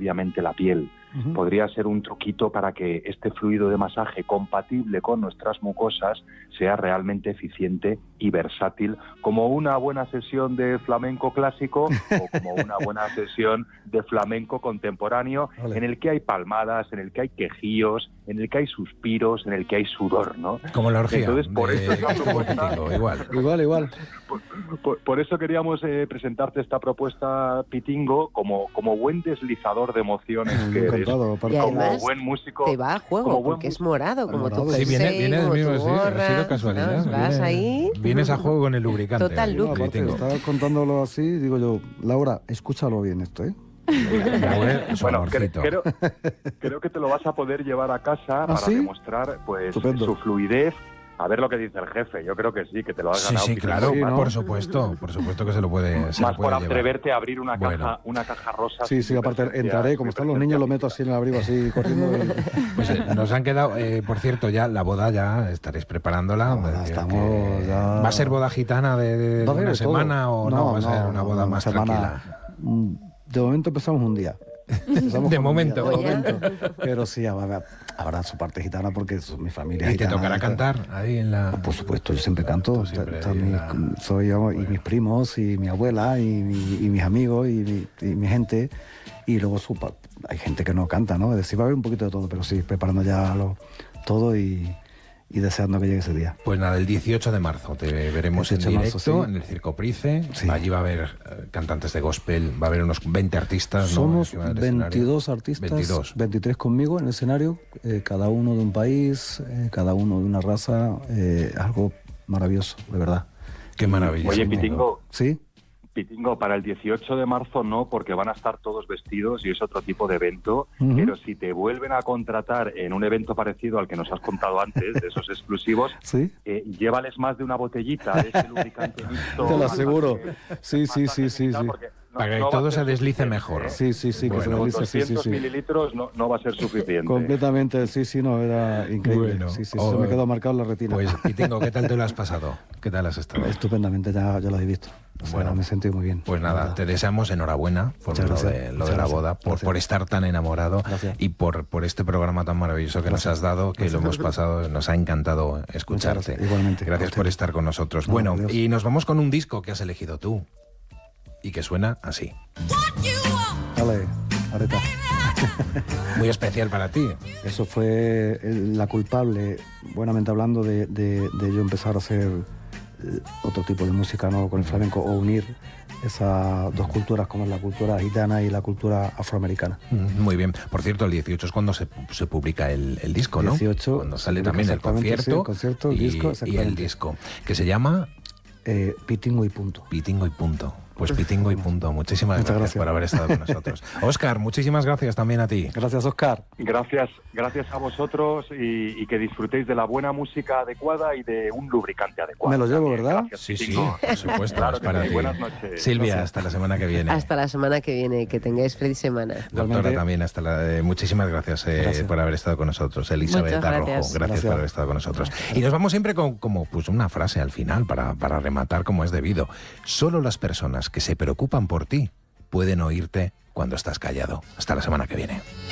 previamente la piel. Podría ser un truquito para que este fluido de masaje compatible con nuestras mucosas sea realmente eficiente y versátil, como una buena sesión de flamenco clásico o como una buena sesión de flamenco contemporáneo, en el que hay palmadas, en el que hay quejíos, en el que hay suspiros, en el que hay sudor, ¿no? Como la orgía. Entonces, por eso es la propuesta. Igual. Por eso queríamos presentarte esta propuesta, Pitingo, como buen deslizador de emociones que eres, Y además, buen músico. te va a juego, porque es morado, como tu Sí, jersey, viene del como mismo, tu sí, gorra, ha sido casualidad. ¿no? Vas ahí. Vienes a juego con el lubricante. Total look. Aparte, estaba contándolo así, digo yo, Laura, escúchalo bien esto, ¿eh? Bueno, creo que te lo vas a poder llevar a casa para demostrar pues su fluidez. A ver lo que dice el jefe. Yo creo que sí, que te lo has ganado. Sí, claro, por supuesto que se lo puede Más por llevar. atreverte a abrir una caja rosa. Sí, aparte entraré, como están los niños, lo meto así en el abrigo, así corriendo. Pues nos han quedado, por cierto, ya la boda ya estaréis preparándola. ¿Va a ser boda gitana de una semana o no? ¿Va a ser una boda más tranquila? De momento empezamos un día. De momento. Pero sí, habrá su parte gitana porque mi familia es gitana. ¿Y te tocará cantar ahí en la...? Por supuesto, yo siempre canto. Soy yo y mis primos y mi abuela y mis amigos y mi gente. Y luego hay gente que no canta, ¿no? Es decir, va a haber un poquito de todo, pero sí, preparando ya todo y deseando que llegue ese día. Pues nada, el 18 de marzo te veremos en directo en el Circo Price. Sí. Allí va a haber cantantes de gospel, va a haber unos 20 artistas. Somos 22 artistas, 23 conmigo en el escenario, cada uno de un país, cada uno de una raza, algo maravilloso, de verdad. Qué maravilloso. Oye, Pitingo. ¿Sí? Pitingo, para el 18 de marzo no, porque van a estar todos vestidos y es otro tipo de evento, pero si te vuelven a contratar en un evento parecido al que nos has contado antes, de esos exclusivos, ¿sí? Llévales más de una botellita de ese lubricante mixto. Te lo aseguro. Sí. Para que todo se deslice mejor. Sí, bueno, con 200 mililitros no va a ser suficiente. Completamente, era increíble. Bueno, se me quedó marcado en la retina. Pues, Pitingo, ¿qué tal te lo has pasado? ¿Qué tal has estado? Estupendamente, ya lo he visto. Bueno, me he sentido muy bien. Pues nada, te deseamos enhorabuena por lo de la boda, por estar tan enamorado y por este programa tan maravilloso que nos has dado, que lo hemos pasado, nos ha encantado escucharte. Igualmente. Gracias por estar con nosotros. Bueno, y nos vamos con un disco que has elegido tú y que suena así. Dale, ahorita. Muy especial para ti. Eso fue la culpable, buenamente hablando, de yo empezar a hacer otro tipo de música, ¿no?, con el flamenco, o unir esas dos culturas, como es la cultura gitana y la cultura afroamericana. Muy bien. Por cierto, el 18 es cuando se publica el disco, ¿no? 18. Cuando sale también el concierto, sí, el concierto, el disco, y el disco, que se llama... Pitingo y punto. Pitingo y punto. Pues Pitingo y punto. Muchísimas gracias por haber estado con nosotros. Óscar, muchísimas gracias también a ti. Gracias, Óscar. Gracias a vosotros y que disfrutéis de la buena música adecuada y de un lubricante adecuado. Me lo llevo, ¿verdad? Gracias, sí, por supuesto. Claro, es para ti. Buenas noches. Silvia, gracias. hasta la semana que viene. Hasta la semana que viene, que tengáis feliz semana. Doctora, también, muchísimas gracias, por haber estado con nosotros. Elizabeth Arrojo, gracias por haber estado con nosotros. Y nos vamos siempre con pues una frase al final para rematar como es debido. Solo las personas que se preocupan por ti pueden oírte cuando estás callado. Hasta la semana que viene.